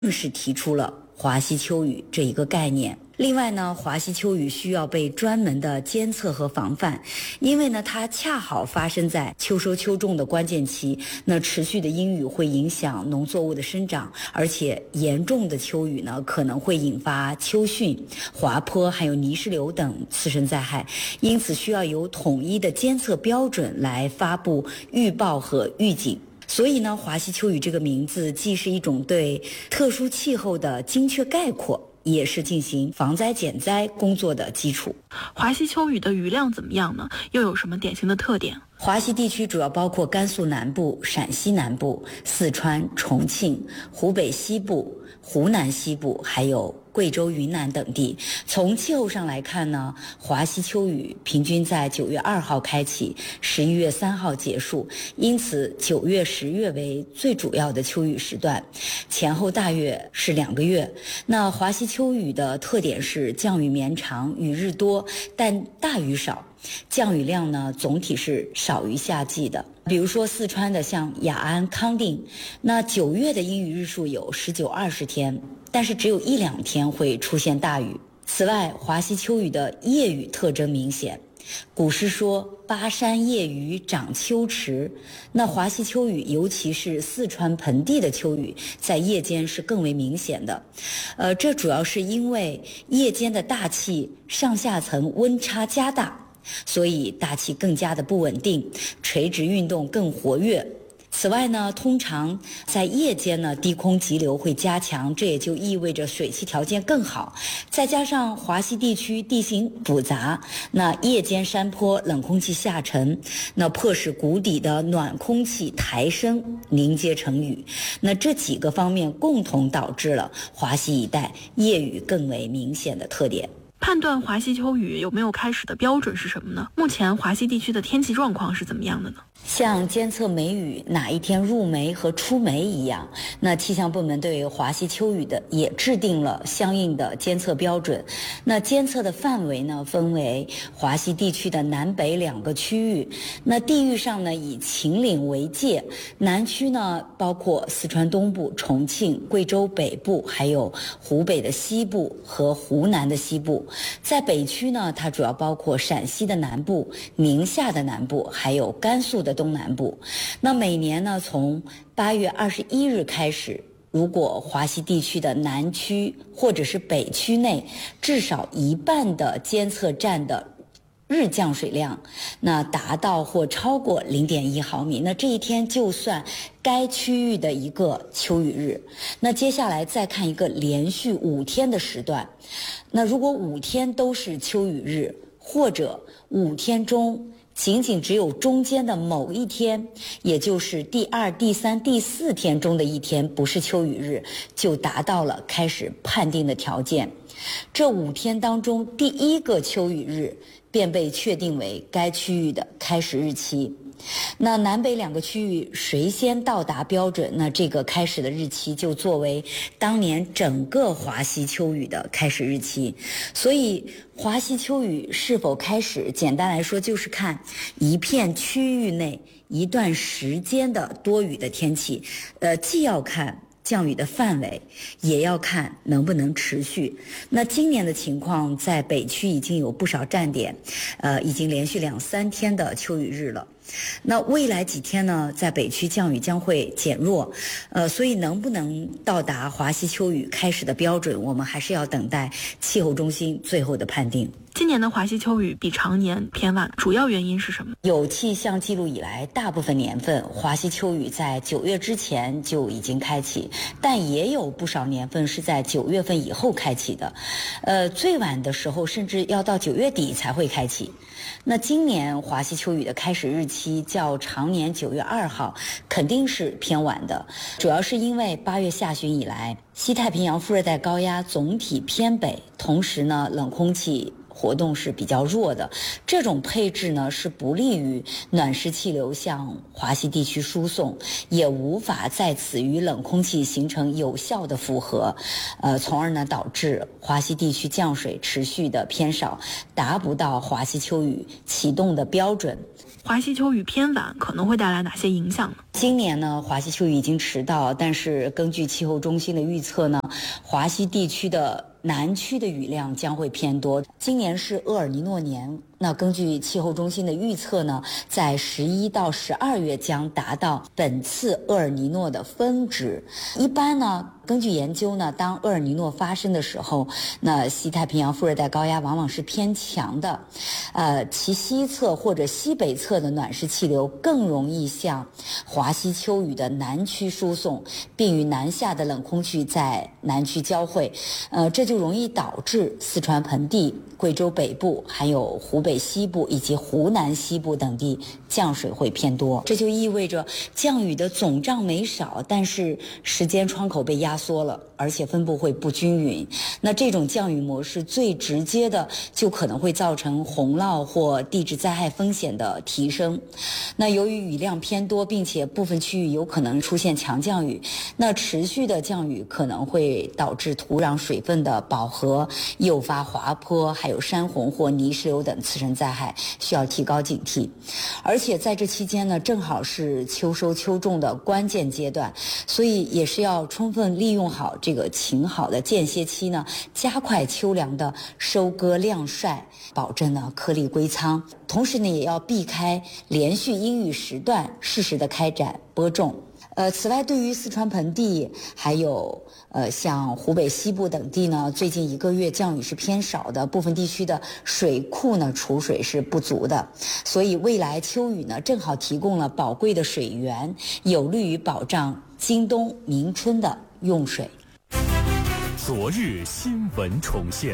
正式提出了华西秋雨这一个概念。另外呢，华西秋雨需要被专门的监测和防范，因为呢，它恰好发生在秋收秋种的关键期。那持续的阴雨会影响农作物的生长，而且严重的秋雨呢，可能会引发秋汛、滑坡还有泥石流等次生灾害。因此，需要有统一的监测标准来发布预报和预警。所以呢，华西秋雨这个名字既是一种对特殊气候的精确概括，也是进行防灾减灾工作的基础。 华西秋雨的雨量怎么样呢？又有什么典型的特点？ 华西地区主要包括甘肃南部、陕西南部、四川、重庆、湖北西部、湖南西部，还有贵州、云南等地。从气候上来看呢，华西秋雨平均在9月2号开启，11月3号结束，因此9月、10月为最主要的秋雨时段，前后大约是2个月。那华西秋雨的特点是降雨绵长，雨日多，但大雨少。降雨量呢，总体是少于夏季的。比如说四川的像雅安、康定，那9月的阴雨日数有19、20天，但是只有1、2天会出现大雨。此外，华西秋雨的夜雨特征明显。古诗说巴山夜雨涨秋池，那华西秋雨尤其是四川盆地的秋雨在夜间是更为明显的。这主要是因为夜间的大气上下层温差加大，所以大气更加的不稳定，垂直运动更活跃。此外呢，通常在夜间呢，低空急流会加强，这也就意味着水汽条件更好。再加上华西地区地形复杂，那夜间山坡冷空气下沉，那迫使谷底的暖空气抬升凝结成雨。那这几个方面共同导致了华西一带夜雨更为明显的特点。 判断华西秋雨有没有开始的标准是什么呢？目前华西地区的天气状况是怎么样的呢？ 像监测梅雨哪一天入梅和出梅一样，那气象部门对华西秋雨的也制定了相应的监测标准。那监测的范围呢，分为华西地区的南北2个区域。那地域上呢，以秦岭为界，南区呢包括四川东部、重庆、贵州北部，还有湖北的西部和湖南的西部。在北区呢，它主要包括陕西的南部、宁夏的南部，还有甘肃的东南部。那每年呢，从8月21日开始，如果华西地区的南区或者是北区内至少一半的监测站的日降水量那达到或超过0.1毫米，那这一天就算该区域的一个秋雨日。那接下来再看一个连续5天的时段，那如果5天都是秋雨日，或者5天中仅仅只有中间的某一天，也就是第2、第3、第4天中的一天不是秋雨日，就达到了开始判定的条件。这5天当中，第1个秋雨日便被确定为该区域的开始日期。那南北2个区域谁先到达标准，那这个开始的日期就作为当年整个华西秋雨的开始日期。所以华西秋雨是否开始，简单来说就是看一片区域内一段时间的多雨的天气，既要看降雨的范围，也要看能不能持续。那今年的情况，在北区已经有不少站点，已经连续2、3天的秋雨日了。那未来几天呢，在北区降雨将会减弱，所以能不能到达华西秋雨开始的标准，我们还是要等待气候中心最后的判定。 今年的华西秋雨比常年偏晚，主要原因是什么？ 有气象记录以来，大部分年份华西秋雨在9月之前就已经开启，但也有不少年份是在9月份以后开启的，最晚的时候甚至要到9月底才会开启。那今年华西秋雨的开始日期较常年9月2号肯定是偏晚的，主要是因为8月下旬以来，西太平洋副热带高压总体偏北，同时呢冷空气活动是比较弱的。这种配置呢是不利于暖湿气流向华西地区输送，也无法在此与冷空气形成有效的符合，从而呢导致华西地区降水持续的偏少，达不到华西秋雨启动的标准。 华西秋雨偏晚可能会带来哪些影响呢？ 今年呢，华西秋雨已经迟到，但是根据气候中心的预测呢，华西地区的南区的雨量将会偏多。今年是厄尔尼诺年，那根据气候中心的预测呢，在11到12月将达到本次厄尔尼诺的峰值。一般呢，根据研究呢，当厄尔尼诺发生的时候，那西太平洋副热带高压往往是偏强的，其西侧或者西北侧的暖湿气流更容易向华西秋雨的南区输送，并与南下的冷空气在南区交汇，这就容易导致四川盆地、贵州北部、还有湖北西部以及湖南西部等地降水会偏多。这就意味着降雨的总量没少，但是时间窗口被压缩了，而且分布会不均匀。那这种降雨模式最直接的就可能会造成洪涝或地质灾害风险的提升。那由于雨量偏多，并且部分区域有可能出现强降雨，那持续的降雨可能会导致土壤水分的饱和，诱发滑坡，还有山洪或泥石流等次生灾害，需要提高警惕。而且在这期间呢，正好是秋收秋种的关键阶段，所以也是要充分利用好这个晴好的间歇期呢，加快秋粮的收割晾晒，保证呢颗粒归仓。同时呢，也要避开连续阴雨时段，适时的开展播种。此外，对于四川盆地还有像湖北西部等地呢，最近1个月降雨是偏少的，部分地区的水库呢储水是不足的，所以未来秋雨呢正好提供了宝贵的水源，有利于保障今冬明春的用水。 昨日新闻重现。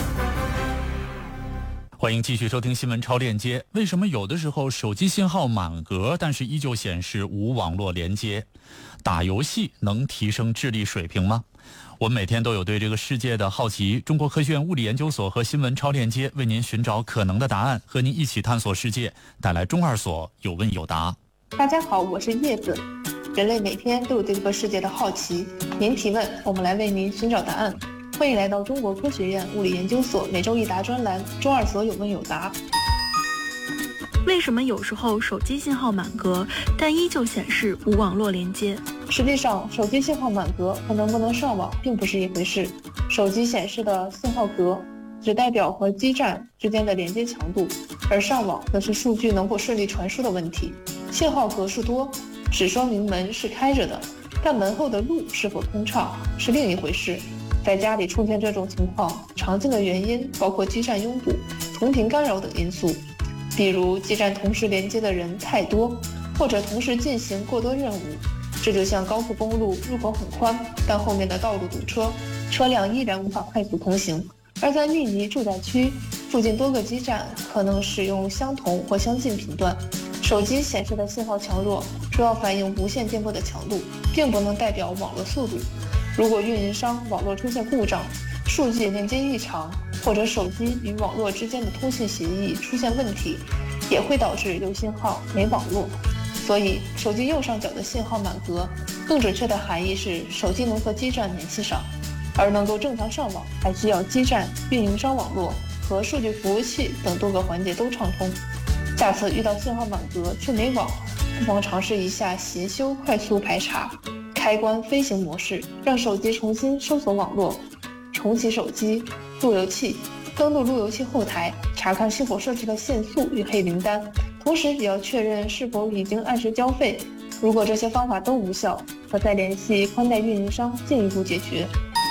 欢迎继续收听新闻超链接。为什么有的时候手机信号满格，但是依旧显示无网络连接？打游戏能提升智力水平吗？我们每天都有对这个世界的好奇。中国科学院物理研究所和新闻超链接为您寻找可能的答案，和您一起探索世界，带来中二所有问有答。 大家好，我是叶子。人类每天都有对这个世界的好奇，您提问，我们来为您寻找答案。欢迎来到中国科学院物理研究所每周一答专栏，中二所有问有答。 为什么有时候手机信号满格，但依旧显示无网络连接？ 实际上，手机信号满格和能不能上网并不是一回事。手机显示的信号格只代表和基站之间的连接强度，而上网则是数据能否顺利传输的问题。信号格数多，只说明门是开着的，但门后的路是否通畅是另一回事。在家里出现这种情况，常见的原因包括基站拥堵、同频干扰等因素，比如基站同时连接的人太多，或者同时进行过多任务。这就像高速公路入口很宽，但后面的道路堵车，车辆依然无法快速通行。而在密集住宅区，附近多个基站可能使用相同或相近频段。手机显示的信号强弱主要反映无线电波的强度，并不能代表网络速度。如果运营商网络出现故障、数据连接异常，或者手机与网络之间的通信协议出现问题，也会导致有信号没网络。所以手机右上角的信号满格，更准确的含义是手机能和基站联系上，而能够正常上网还需要基站、运营商网络和数据服务器等多个环节都畅通。下次遇到信号满格却没网，不妨尝试一下协修快速排查，开关飞行模式，让手机重新搜索网络，重启手机、路由器，登录路由器后台，查看是否设置了限速与黑名单，同时也要确认是否已经按时交费。如果这些方法都无效，可再联系宽带运营商进一步解决。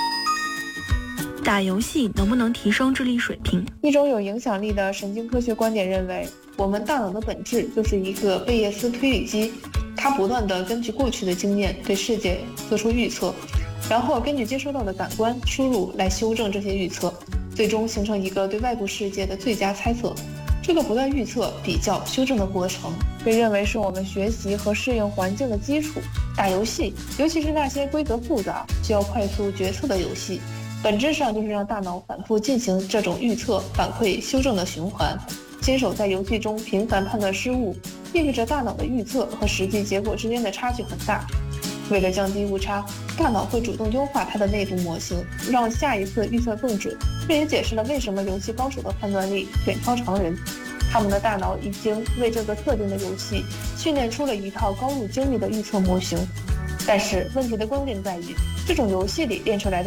打游戏能不能提升智力水平？ 一种有影响力的神经科学观点认为，我们大脑的本质就是一个贝叶斯推理机，它不断地根据过去的经验对世界做出预测，然后根据接收到的感官输入来修正这些预测，最终形成一个对外部世界的最佳猜测。这个不断预测、比较、修正的过程被认为是我们学习和适应环境的基础。打游戏，尤其是那些规则复杂、需要快速决策的游戏， 本质上就是让大脑反复进行这种预测、反馈、修正的循环。新手在游戏中频繁判断失误，意味着大脑的预测和实际结果之间的差距很大。为了降低误差，大脑会主动优化它的内部模型，让下一次预测更准。这也解释了为什么游戏高手的判断力远超常人。他们的大脑已经为这个特定的游戏训练出了一套高度精密的预测模型。但是问题的关键在于，这种游戏里练出来的